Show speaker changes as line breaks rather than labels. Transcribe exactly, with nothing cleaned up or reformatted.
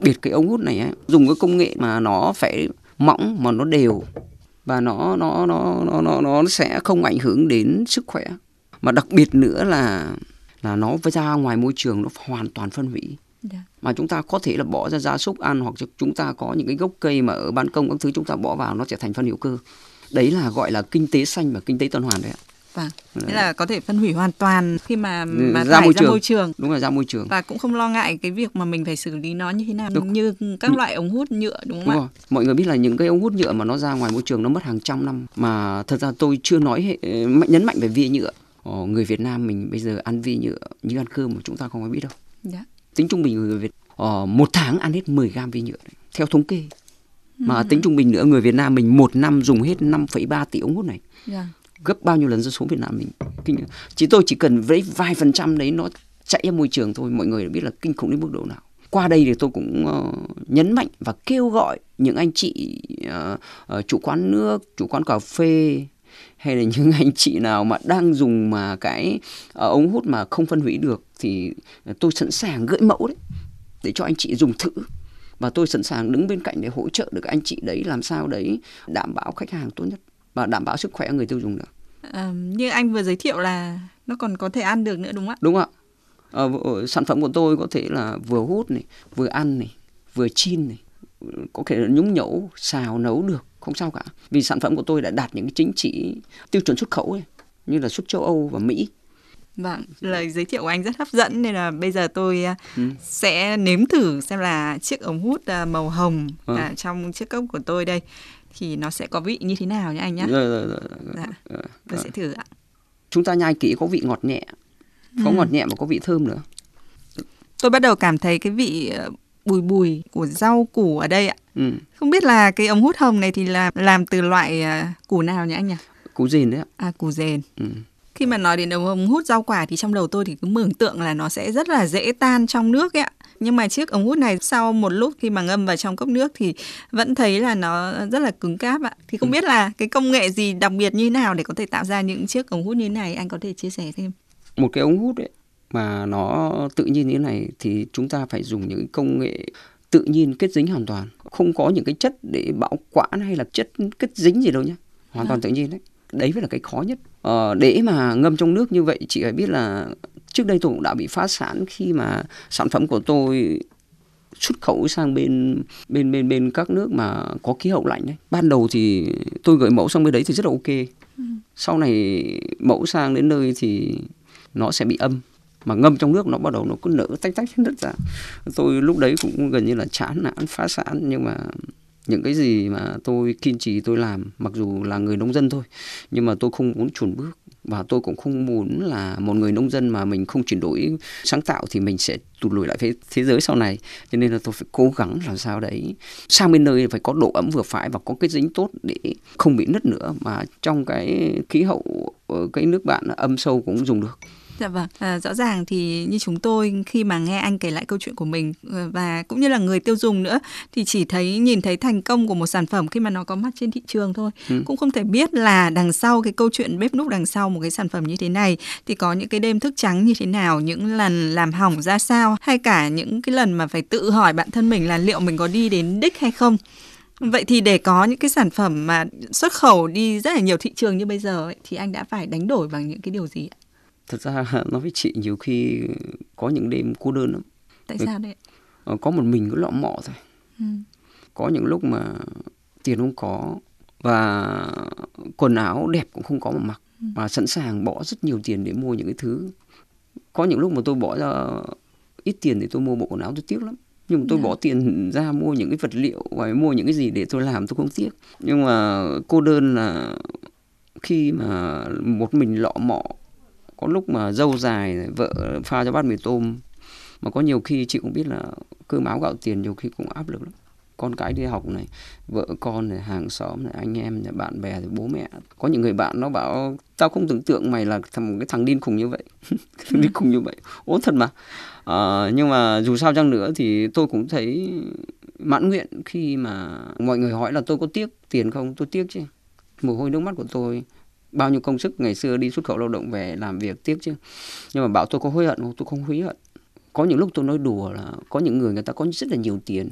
biệt cái ống hút này ấy, dùng cái công nghệ mà nó phải mỏng mà nó đều, và nó nó nó nó nó nó sẽ không ảnh hưởng đến sức khỏe. Mà đặc biệt nữa là là nó ra ngoài môi trường nó hoàn toàn phân hủy. Yeah. Mà chúng ta có thể là bỏ ra gia súc ăn, hoặc chúng ta có những cái gốc cây mà ở ban công các thứ chúng ta bỏ vào nó sẽ thành phân hữu cơ. Đấy là gọi là kinh tế xanh và kinh tế tuần hoàn đấy ạ.
Vâng, nghĩa là có thể phân hủy hoàn toàn khi mà, mà
ra, môi,
ra
trường.
môi trường.
Đúng rồi, ra môi trường.
Và cũng không lo ngại cái việc mà mình phải xử lý nó như thế nào, đúng. Như các loại ống hút nhựa, đúng không
đúng
ạ?
Rồi. Mọi người biết là những cái ống hút nhựa mà nó ra ngoài môi trường nó mất hàng trăm năm. Mà thật ra tôi chưa nói nhấn mạnh về vi nhựa. Ồ, người Việt Nam mình bây giờ ăn vi nhựa như ăn cơm mà chúng ta không có biết đâu. Yeah. Tính trung bình người Việt ờ, một tháng ăn hết mười gam vi nhựa đấy, theo thống kê. Mà ừ. tính trung bình nữa người Việt Nam mình một năm dùng hết năm phẩy ba tỷ ống hút này. Yeah. Gấp bao nhiêu lần dân số Việt Nam mình. Chỉ tôi chỉ cần với vài phần trăm đấy nó chạy ra môi trường thôi, mọi người đã biết là kinh khủng đến mức độ nào. Qua đây thì tôi cũng uh, nhấn mạnh và kêu gọi những anh chị uh, uh, chủ quán nước, chủ quán cà phê, hay là những anh chị nào mà đang dùng mà cái uh, ống hút mà không phân hủy được thì tôi sẵn sàng gửi mẫu đấy để cho anh chị dùng thử. Và tôi sẵn sàng đứng bên cạnh để hỗ trợ được anh chị đấy làm sao đấy đảm bảo khách hàng tốt nhất và đảm bảo sức khỏe người tiêu dùng được.
À, như anh vừa giới thiệu là nó còn có thể ăn được nữa đúng không ạ?
Đúng ạ. À, sản phẩm của tôi có thể là vừa hút này, vừa ăn này, vừa chiên này, có thể là nhúng nhẩu, xào nấu được, không sao cả. Vì sản phẩm của tôi đã đạt những cái chính chỉ tiêu chuẩn xuất khẩu ấy, như là xuất châu Âu và Mỹ.
Vâng, lời giới thiệu của anh rất hấp dẫn nên là bây giờ tôi ừ. sẽ nếm thử xem là chiếc ống hút màu hồng ừ. à, trong chiếc cốc của tôi đây thì nó sẽ có vị như thế nào nhé anh nhé.
Rồi, rồi, rồi.
Dạ, tôi rồi. sẽ thử ạ.
Chúng ta nhai kỹ có vị ngọt nhẹ, có ừ. ngọt nhẹ và có vị thơm nữa.
Tôi bắt đầu cảm thấy cái vị bùi bùi của rau củ ở đây ạ.
Ừ.
Không biết là cái ống hút hồng này thì là làm từ loại củ nào nhỉ anh nhỉ?
Củ dền đấy ạ.
À, củ dền.
Ừ.
Khi mà nói đến ống hút rau quả thì trong đầu tôi thì cứ mường tượng là nó sẽ rất là dễ tan trong nước ấy ạ. Nhưng mà chiếc ống hút này sau một lúc khi mà ngâm vào trong cốc nước thì vẫn thấy là nó rất là cứng cáp ạ. Thì không ừ. biết là cái công nghệ gì đặc biệt như nào để có thể tạo ra những chiếc ống hút như thế này, anh có thể chia sẻ thêm?
Một cái ống hút ấy mà nó tự nhiên như thế này thì chúng ta phải dùng những công nghệ tự nhiên kết dính hoàn toàn. Không có những cái chất để bảo quản hay là chất kết dính gì đâu nhé. Hoàn à. toàn tự nhiên đấy. Đấy mới là cái khó nhất. Ờ, để mà ngâm trong nước như vậy chị phải biết là trước đây tôi cũng đã bị phá sản khi mà sản phẩm của tôi xuất khẩu sang bên bên bên bên các nước mà có khí hậu lạnh đấy. Ban đầu thì tôi gửi mẫu sang bên đấy thì rất là ok. Ừ. Sau này mẫu sang đến nơi thì nó sẽ bị âm. Mà ngâm trong nước nó bắt đầu nó cứ nở tách tách đất ra. Tôi lúc đấy cũng gần như là chán nản phá sản, nhưng mà những cái gì mà tôi kiên trì tôi làm, mặc dù là người nông dân thôi, nhưng mà tôi không muốn chùn bước. Và tôi cũng không muốn là một người nông dân mà mình không chuyển đổi sáng tạo thì mình sẽ tụt lùi lại với thế giới sau này. Cho nên là tôi phải cố gắng làm sao đấy sang bên nơi phải có độ ẩm vừa phải và có cái dính tốt để không bị nứt nữa, mà trong cái khí hậu ở cái nước bạn âm sâu cũng dùng được.
Dạ vâng, à, rõ ràng thì như chúng tôi khi mà nghe anh kể lại câu chuyện của mình và cũng như là người tiêu dùng nữa thì chỉ thấy nhìn thấy thành công của một sản phẩm khi mà nó có mặt trên thị trường thôi. Ừ. Cũng không thể biết là đằng sau cái câu chuyện bếp núc đằng sau một cái sản phẩm như thế này thì có những cái đêm thức trắng như thế nào, những lần làm hỏng ra sao, hay cả những cái lần mà phải tự hỏi bản thân mình là liệu mình có đi đến đích hay không. Vậy thì để có những cái sản phẩm mà xuất khẩu đi rất là nhiều thị trường như bây giờ ấy, thì anh đã phải đánh đổi bằng những cái điều gì ạ?
Thật ra nói với chị nhiều khi có những đêm cô đơn lắm.
Tại sao đấy?
Có một mình cứ lọ mọ thôi. Ừ. Có những lúc mà tiền không có và quần áo đẹp cũng không có mà mặc. Ừ. Mà sẵn sàng bỏ rất nhiều tiền để mua những cái thứ. Có những lúc mà tôi bỏ ra ít tiền để tôi mua bộ quần áo tôi tiếc lắm. Nhưng mà tôi yeah. bỏ tiền ra mua những cái vật liệu và mua những cái gì để tôi làm tôi không tiếc. Nhưng mà cô đơn là khi mà một mình lọ mọ. Có lúc mà dâu dài, vợ pha cho bát mì tôm. Mà có nhiều khi chị cũng biết là cơm áo gạo tiền nhiều khi cũng áp lực lắm. Con cái đi học này, vợ con này, hàng xóm này, anh em này, bạn bè này, bố mẹ. Có những người bạn nó bảo tao không tưởng tượng mày là một cái thằng điên khùng như vậy. Thằng điên khùng như vậy. Ố thật mà. À, nhưng mà dù sao chăng nữa thì tôi cũng thấy mãn nguyện khi mà mọi người hỏi là tôi có tiếc tiền không. Tôi tiếc chứ. Mồ hôi nước mắt của tôi. Bao nhiêu công sức ngày xưa đi xuất khẩu lao động về làm việc tiếc chứ. Nhưng mà bảo tôi có hối hận không? Tôi không hối hận. Có những lúc tôi nói đùa là có những người người ta có rất là nhiều tiền